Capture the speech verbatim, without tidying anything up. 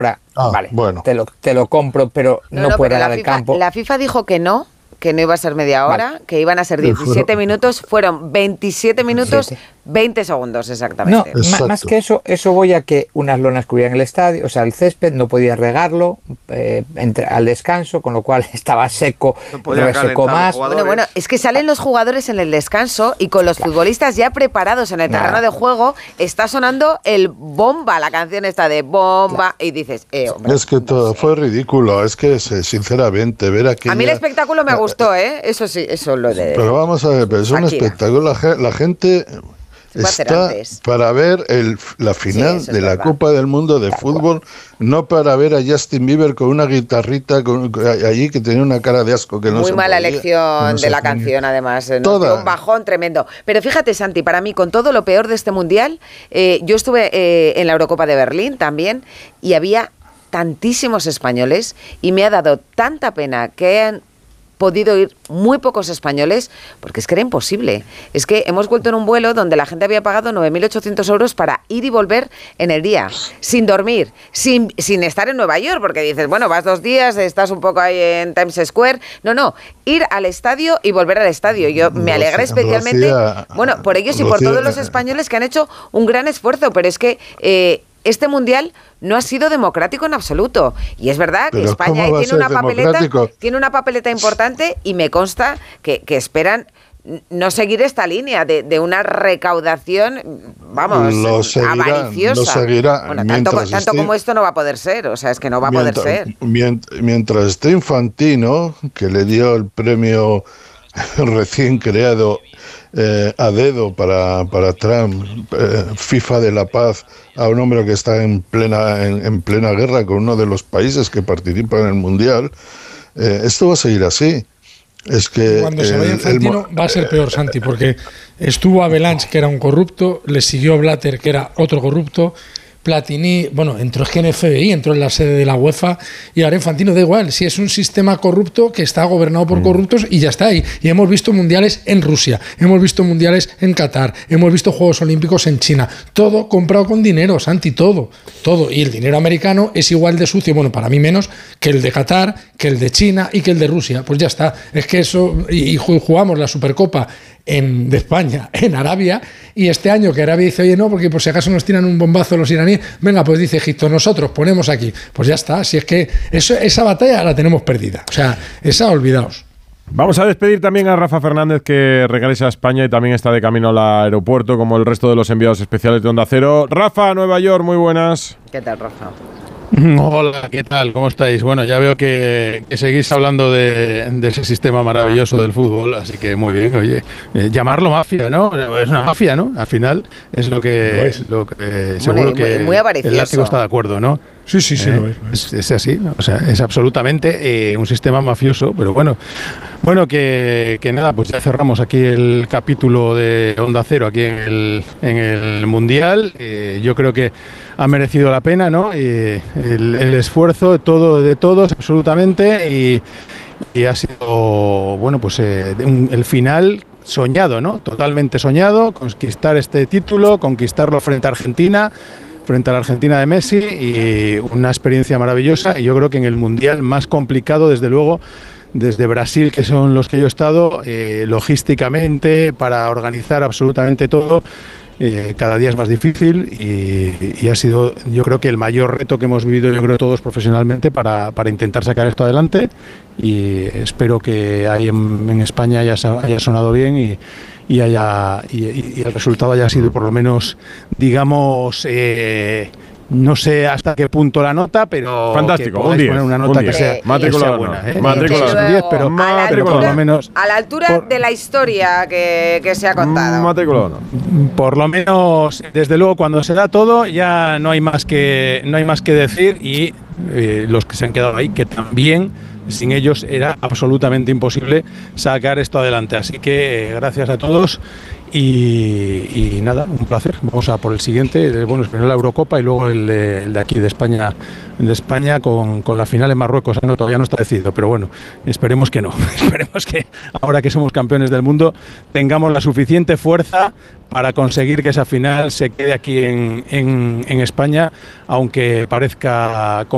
ah, vale, bueno. te lo, te lo compro, pero no, no, no puede pero dar la el FIFA, campo. La FIFA dijo que no, que no iba a ser media hora, vale. que iban a ser diecisiete minutos, fueron veintisiete minutos, veintisiete. veinte segundos exactamente. No, más que eso, eso voy a que unas lonas cubrían el estadio, o sea, el césped, no podía regarlo eh, entre, al descanso, con lo cual estaba seco, no resecó más. Bueno, bueno, es que salen los jugadores en el descanso y con los claro. futbolistas ya preparados en el terreno Nada. de juego, está sonando el bomba, la canción esta de bomba, claro. y dices, eh, hombre, es que no todo sé. fue ridículo, es que sinceramente ver aquella... A mí el espectáculo me gustó, ¿eh? Eso sí, eso lo de... Pero vamos a ver, pero es un espectáculo, la, la gente... Está para ver el, la final sí, de la verdad. Copa del Mundo de fútbol, no para ver a Justin Bieber con una guitarrita con, allí que tenía una cara de asco. Que no Muy se mala podía, elección no de la canción, además. Nos dio un bajón tremendo. Pero fíjate, Santi, para mí, con todo lo peor de este Mundial, eh, yo estuve eh, en la Eurocopa de Berlín también y había tantísimos españoles y me ha dado tanta pena que hayan podido ir muy pocos españoles, porque es que era imposible. Es que hemos vuelto en un vuelo donde la gente había pagado nueve mil ochocientos euros para ir y volver en el día, sin dormir, sin, sin estar en Nueva York, porque dices, bueno, vas dos días, estás un poco ahí en Times Square. No, no, ir al estadio y volver al estadio. Yo me alegré especialmente, Lucía, bueno, por ellos y Lucía, por todos los españoles que han hecho un gran esfuerzo, pero es que... Eh, este mundial no ha sido democrático en absoluto. Y es verdad que España ahí tiene una papeleta, tiene una papeleta importante y me consta que, que esperan no seguir esta línea de, de una recaudación, vamos, lo seguirán, avariciosa. Lo seguirá, bueno, tanto, tanto esté, como esto no va a poder ser, o sea, es que no va a mientras, poder ser. Mientras, mientras esté Infantino, que le dio el premio recién creado Eh, a dedo para, para Trump, eh, FIFA de la paz, a un hombre que está en plena, en, en plena guerra con uno de los países que participan en el Mundial, eh, esto va a seguir así. Es que cuando se vaya Infantino el, va a ser peor, Santi, porque estuvo Avalanche, que era un corrupto, le siguió Blatter, que era otro corrupto, Platini, bueno, entró en F B I, entró en la sede de la UEFA y ahora Infantino da igual, si es un sistema corrupto que está gobernado por corruptos y ya está ahí. Y hemos visto mundiales en Rusia, hemos visto mundiales en Qatar, hemos visto Juegos Olímpicos en China, todo comprado con dinero, Santi, todo, todo. Y el dinero americano es igual de sucio, bueno, para mí menos, que el de Qatar, que el de China y que el de Rusia. Pues ya está, es que eso, y, y jugamos la Supercopa en, de España en Arabia, y este año que Arabia dice, oye, no, porque por si acaso nos tiran un bombazo los iraníes, venga, pues dice Egipto, nosotros ponemos aquí, pues ya está, si es que eso, esa batalla la tenemos perdida, o sea, esa olvidaos. Vamos a despedir también a Rafa Fernández, que regresa a España y también está de camino al aeropuerto, como el resto de los enviados especiales de Onda Cero. Rafa, Nueva York, muy buenas. ¿Qué tal, Rafa? Hola, ¿qué tal? ¿Cómo estáis? Bueno, ya veo que, que seguís hablando de, de ese sistema maravilloso del fútbol, así que muy bien, oye, eh, llamarlo mafia, ¿no? Es una mafia, ¿no? Al final es lo que, es lo que eh, seguro muy, que muy, muy el látigo está de acuerdo, ¿no? Sí, sí, sí, eh, lo es. es. Es así, ¿no? O sea, es absolutamente eh, un sistema mafioso, pero bueno, bueno que, que nada, pues ya cerramos aquí el capítulo de Onda Cero aquí en el, en el Mundial. Eh, yo creo que ha merecido la pena, ¿no? Y el, el esfuerzo de todo, de todos, absolutamente, y, y ha sido, bueno, pues eh, un, el final soñado, ¿no? Totalmente soñado, conquistar este título, conquistarlo frente a Argentina, frente a la Argentina de Messi, y una experiencia maravillosa, y yo creo que en el Mundial más complicado, desde luego, desde Brasil, que son los que yo he estado, eh, logísticamente, para organizar absolutamente todo, eh, cada día es más difícil, y, y ha sido, yo creo que el mayor reto que hemos vivido, yo creo, todos profesionalmente para, para intentar sacar esto adelante, y espero que ahí en, en España haya, haya sonado bien y y haya y, y el resultado haya sido por lo menos, digamos, eh, no sé hasta qué punto la nota, pero fantástico, que un diez, poner una nota un que sea, que sea buena, ¿eh? Matriculado, diez, pero, a pero por lo menos a la altura por, de la historia que, que se ha contado. Matriculado. Por lo menos, desde luego, cuando se da todo, ya no hay más que no hay más que decir, y eh, los que se han quedado ahí, que también sin ellos era absolutamente imposible sacar esto adelante. Así que eh, gracias a todos y, y nada, un placer. Vamos a por el siguiente. Bueno, primero la Eurocopa y luego el de, el de aquí de España, de España con, con la final en Marruecos. No, todavía no está decidido, pero bueno, esperemos que no. Esperemos que ahora que somos campeones del mundo tengamos la suficiente fuerza para conseguir que esa final se quede aquí en, en, en España, aunque parezca